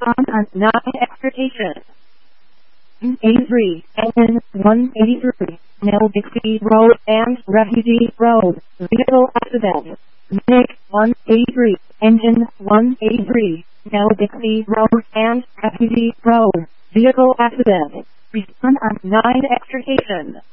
Respond on 9 extrication. 83, engine 183, Nell Dixie Road and Refugee Road, vehicle accident. MiG 183, engine 183, Nell Dixie Road and Refugee Road, vehicle accident. Respond on 9 extrication.